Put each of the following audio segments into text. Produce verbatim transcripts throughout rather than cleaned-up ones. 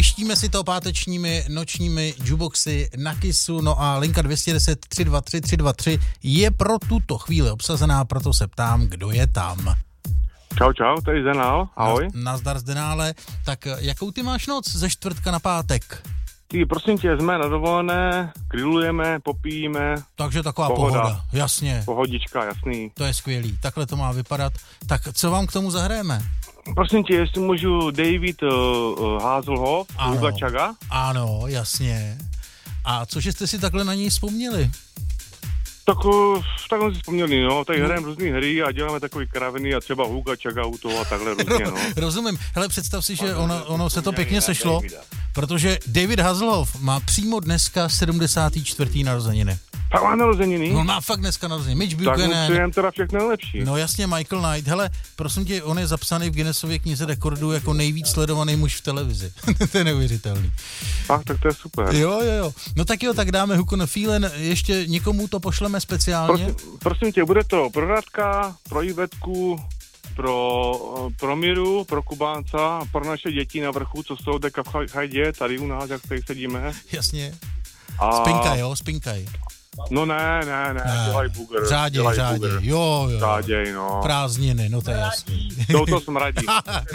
Pištíme si to pátečními nočními jukeboxy na Kissu, no a linka dvě jedna deset, tři dva tři, tři dva tři je pro tuto chvíli obsazená, proto se ptám, kdo je tam. Čau, čau, tady Zdenál, ahoj. Nazdar Zdenále, tak jakou ty máš noc ze čtvrtka na pátek? Ty, prosím tě, jsme na dovolené, grillujeme, popijíme. Takže taková pohoda, pohoda jasně. Pohodička, jasný. To je skvělý, takhle to má vypadat. Tak co vám k tomu zahrajeme? Prosím tě, jestli můžu David uh, uh, Hasselhoff, Hugo Chaga? Ano, jasně. A cože jste si takhle na něj vzpomněli? Tak, uh, tak on si vzpomněli, no, tady no. hrajeme různý hry a děláme takový kraviny a třeba Hugo Chaga u toho a takhle různě, no. Rozumím, hele, představ si, že ono, ono se to pěkně sešlo, protože David Hasselhoff má přímo dneska sedmdesát čtyři narozeniny. Tak má narozeniny? On má fakt dneska narozeniny. Mitch Buchanan. Tak mu přejem teda všechno nejlepší. No jasně, Michael Knight. Hele, prosím tě, on je zapsaný v Guinnessově knize rekordů jako nejvíc sledovaný muž v televizi. To je neuvěřitelný. Ach, tak to je super. Jo, jo, jo. No tak jo, tak dáme Hook on a Feeling. Ještě někomu to pošleme speciálně. Prosím, prosím tě, bude to pro Radka, pro Ivetku, pro, pro Míru, pro Kubánca, pro naše děti na vrchu, co jsou deka v chajdě, tady u nás, jak tady sedíme. Jasně. A... Spinkaj, jo, spinkaj. No ne, ne, ne, ne. dělaj bugr. Řáděj, dělaj řáděj, bugr. jo, jo. Řáděj, no. Prázdniny, no to je jasný. To to smradí.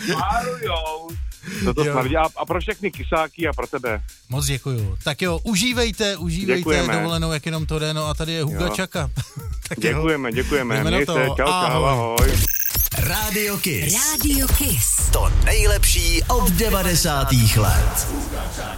To to smradí. A, a pro všechny kysáky a pro tebe. Moc děkuju. Tak jo, užívejte, užívejte děkujeme. Dovolenou, jak jenom to jde, no a tady je Hugo Chaka. Děkujeme, děkujeme. Měj se, čau, čau, ahoj. ahoj. Radio Kiss. Radio Kiss. To nejlepší od devadesátých let.